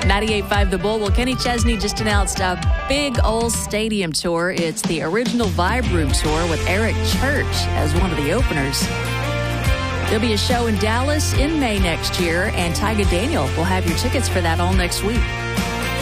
98.5 The Bull. Well, Kenny Chesney just announced a big old stadium tour. It's the Original Vibe Room Tour with Eric Church as one of the openers. There'll be a show in Dallas in May next year, and Tyga Daniel will have your tickets for that all next week.